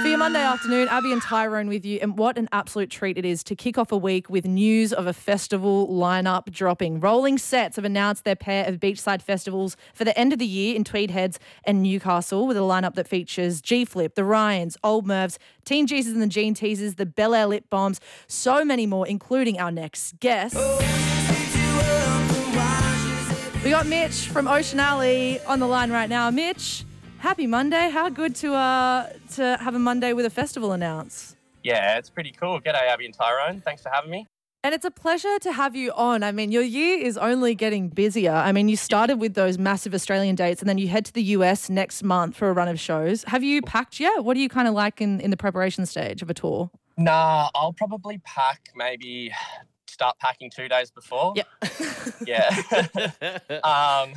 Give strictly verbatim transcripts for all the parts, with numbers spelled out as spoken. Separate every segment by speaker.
Speaker 1: For your Monday afternoon, Abby and Tyrone with you, and what an absolute treat it is to kick off a week with news of a festival lineup dropping. Rolling Sets have announced their pair of beachside festivals for the end of the year in Tweed Heads and Newcastle, with a lineup that features G-Flip, the Ryans, Old Mervs, Teen Jesus and the Gene Teasers, the Bel Air Lip Bombs, so many more, including our next guest. We got Mitch from Ocean Alley on the line right now. Mitch, happy Monday. How good to uh to have a Monday with a festival announce.
Speaker 2: Yeah, it's pretty cool. G'day, Abby and Tyrone. Thanks for having me.
Speaker 1: And it's a pleasure to have you on. I mean, your year is only getting busier. I mean, you started with those massive Australian dates and then you head to the U S next month for a run of shows. Have you packed yet? What do you kind of like in, in the preparation stage of a tour?
Speaker 2: Nah, I'll probably pack maybe start packing two days before.
Speaker 1: Yep.
Speaker 2: Yeah. um,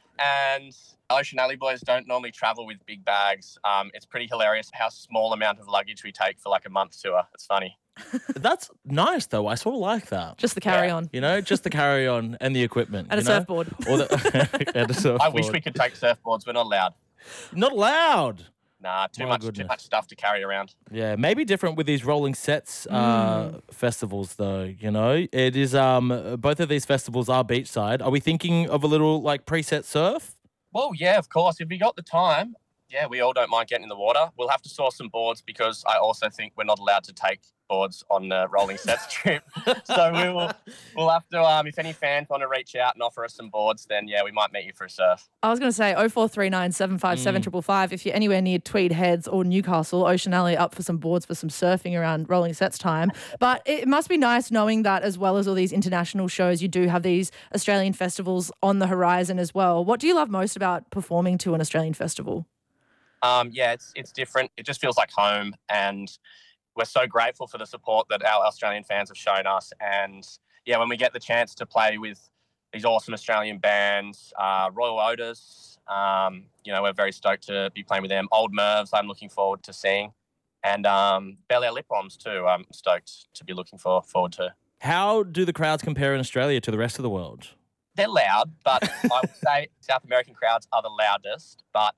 Speaker 2: and Ocean Alley boys don't normally travel with big bags. Um, it's pretty hilarious how small amount of luggage we take for like a month tour. It's funny.
Speaker 3: That's nice, though. I sort of like that.
Speaker 1: Just the carry-on.
Speaker 3: You know, just the carry-on and the equipment.
Speaker 1: And
Speaker 3: you
Speaker 1: a
Speaker 3: know?
Speaker 1: surfboard.
Speaker 3: Or the, and a surfboard.
Speaker 2: I wish we could take surfboards. We're not allowed.
Speaker 3: Not allowed.
Speaker 2: Nah, too
Speaker 3: My
Speaker 2: much
Speaker 3: goodness.
Speaker 2: too much stuff to carry around.
Speaker 3: Yeah, maybe different with these Rolling Sets uh,
Speaker 1: Mm.
Speaker 3: festivals, though. You know, it is. Um, both of these festivals are beachside. Are we thinking of a little like preset surf?
Speaker 2: Well, yeah, of course. If we got the time, yeah, we all don't mind getting in the water. We'll have to source some boards because I also think we're not allowed to take boards on the Rolling Sets trip. So we will, we'll have to, um, if any fans want to reach out and offer us some boards, then yeah, we might meet you for a surf.
Speaker 1: I was going to say oh four three nine, seven five seven, five five five if you're anywhere near Tweed Heads or Newcastle, Ocean Alley up for some boards for some surfing around Rolling Sets time. But it must be nice knowing that as well as all these international shows, you do have these Australian festivals on the horizon as well. What do you love most about performing to an Australian festival?
Speaker 2: Um, yeah, it's it's different. It just feels like home, and we're so grateful for the support that our Australian fans have shown us. And yeah, when we get the chance to play with these awesome Australian bands, uh, Royal Otis, um, you know, we're very stoked to be playing with them. Old Mervs, I'm looking forward to seeing, and um, Bel Air Lip Bombs too. I'm stoked to be looking for forward to.
Speaker 3: How do the crowds compare in Australia to the rest of the world?
Speaker 2: They're loud, but I would say South American crowds are the loudest, but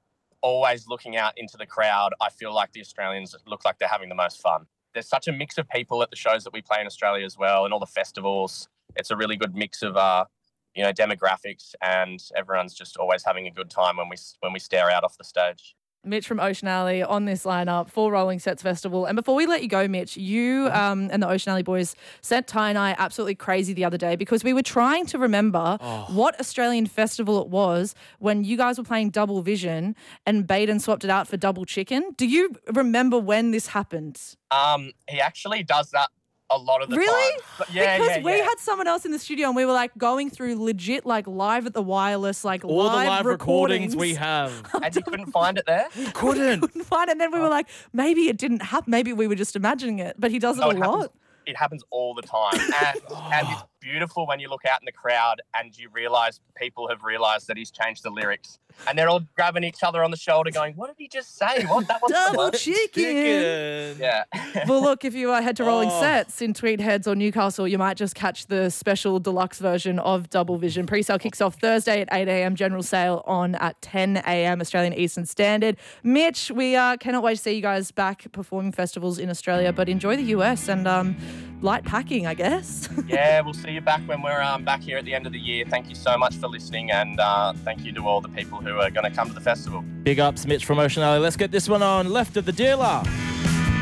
Speaker 2: always looking out into the crowd, I feel like the Australians look like they're having the most fun. There's such a mix of people at the shows that we play in Australia as well, and all the festivals. It's a really good mix of, uh, you know, demographics, and everyone's just always having a good time when we when we stare out off the stage.
Speaker 1: Mitch from Ocean Alley on this lineup for Rolling Sets Festival. And before we let you go, Mitch, you um, and the Ocean Alley boys sent Ty and I absolutely crazy the other day because we were trying to remember
Speaker 3: Oh.
Speaker 1: what Australian festival it was when you guys were playing Double Vision and Baden swapped it out for Double Chicken. Do you remember when this happened?
Speaker 2: Um, he actually does that a lot of the
Speaker 1: Really?
Speaker 2: time. But yeah,
Speaker 1: because
Speaker 2: yeah,
Speaker 1: we
Speaker 2: yeah.
Speaker 1: had someone else in the studio and we were like going through legit like live at the wireless, like
Speaker 3: All
Speaker 1: live
Speaker 3: the live recordings we have.
Speaker 2: And you couldn't find it there?
Speaker 3: Couldn't.
Speaker 1: couldn't find it. And then we were like, maybe it didn't happen. Maybe we were just imagining it. But he does it
Speaker 2: No,
Speaker 1: a
Speaker 2: it
Speaker 1: lot.
Speaker 2: happens, it happens all the time. And, and it's beautiful when you look out in the crowd and you realise people have realised that he's changed the lyrics. And they're all grabbing each other on the shoulder going, what did he just say? What? That wasn't the
Speaker 1: Double
Speaker 2: word."
Speaker 1: chicken.
Speaker 3: Chicken.
Speaker 2: Yeah.
Speaker 1: Well, look, if you uh, head to Rolling
Speaker 3: Oh.
Speaker 1: Sets in Tweed Heads or Newcastle, you might just catch the special deluxe version of Double Vision. Pre-sale kicks off Thursday at eight a.m. General sale on at ten a.m. Australian Eastern Standard. Mitch, we uh, cannot wait to see you guys back performing festivals in Australia, but enjoy the U S and um, light packing, I guess.
Speaker 2: Yeah, we'll see you back when we're um, back here at the end of the year. Thank you so much for listening, and uh, thank you to all the people who are going to come to the festival.
Speaker 3: Big ups, Mitch from Ocean Alley. Let's get this one on. Left of the Dealer.